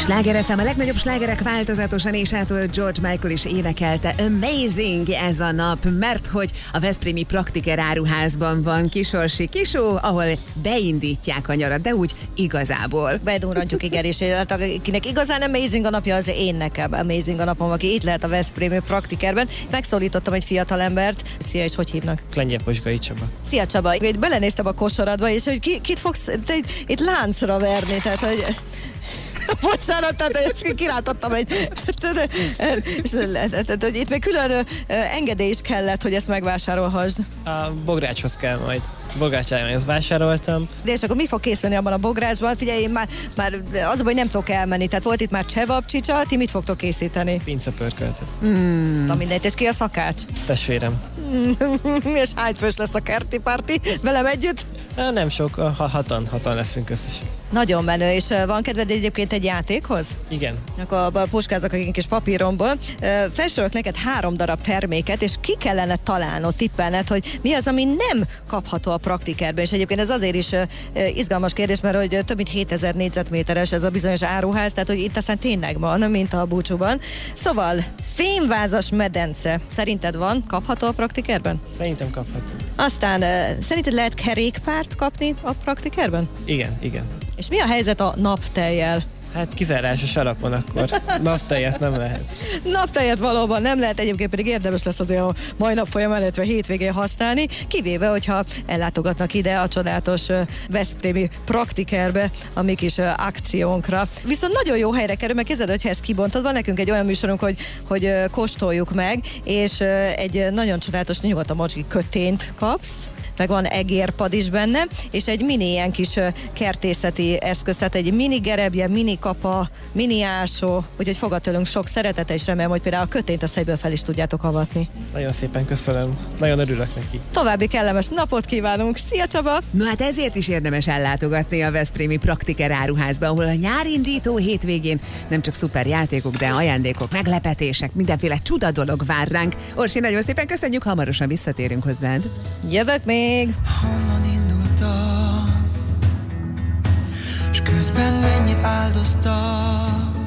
Sláger FM, a legnagyobb slágerek változatosan, és ától George Michael is énekelte. Amazing ez a nap, mert hogy a veszprémi Praktiker áruházban van Kisorsi Kisó, ahol beindítják a nyarat, de úgy igazából. Bedurrantjuk, igen, és hát akinek igazán amazing a napja, az én nekem amazing a napom, aki itt lehet a veszprémi Praktikerben. Megszólítottam egy fiatalembert. Szia, és hogy hívnak? Lengyel Csaba. Szia Csaba, itt belenéztem a kosaradba, és hogy kit fogsz itt láncra verni, tehát hogy... Bocsánat, tehát ezt kilátottam hogy itt még külön engedély is kellett, hogy ezt megvásárolhassd. A bográcshoz kell majd. Bográcsáján ezt vásároltam. De és akkor mi fog készülni abban a bográcsban? Figyelj, én már az a baj, nem tudok elmenni. Tehát volt itt már csevapcsicsa, ti mit fogtok készíteni? Pincapörköltet. Azt a mindent, és ki a szakács? Testvérem. És hány fős lesz a kerti párti velem együtt? Nem sok, hatan leszünk összesen. Nagyon menő, és van kedved egyébként egy játékhoz? Igen. Akkor puskázok egy kis papíromból. Felsorolok neked 3 darab terméket, és ki kellene találnod, tippelned, hogy mi az, ami nem kapható a Praktikerben. És egyébként ez azért is izgalmas kérdés, mert hogy több mint 7000 négyzetméteres ez a bizonyos áruház, tehát hogy itt aztán tényleg van, mint a búcsúban. Szóval, fémvázas medence. Szerinted van? Kapható a Praktikerben? Szerintem kapható. Aztán szerinted lehet kerékpárt kapni a Praktikerben? Igen. És mi a helyzet a naptejjel? Hát kizárásos alapon akkor. Naptejet nem lehet. Naptejet valóban nem lehet, egyébként pedig érdemes lesz azért a mai nap folyamán, illetve hétvégén használni, kivéve, hogyha ellátogatnak ide a csodálatos veszprémi Praktikerbe, a mi kis akciónkra. Viszont nagyon jó helyre kerül, mert kezded, hogyha ezt kibontod, van nekünk egy olyan műsorunk, hogy kóstoljuk meg, és egy nagyon csodálatos nyugatamocski kötényt kapsz, meg van egérpad is benne, és egy mini ilyen kis kertészeti eszköz, tehát egy mini gerebje, mini kapa, mini ásó, úgyhogy fogad tőlünk sok szeretete, és remélem, hogy például a kötényt a szegyből fel is tudjátok avatni. Nagyon szépen köszönöm, nagyon örülök neki. További kellemes napot kívánunk, szia Csaba! No hát ezért is érdemes ellátogatni a veszprémi Praktiker áruházba, ahol a nyárindító hétvégén nem csak szuper játékok, de ajándékok, meglepetések, mindenféle csuda dolog vár ránk. Orsi, nagyon szépen köszönjük, hamarosan visszatérünk hozzád. Jövök még! Honnan indultam, s közben mennyit áldoztam.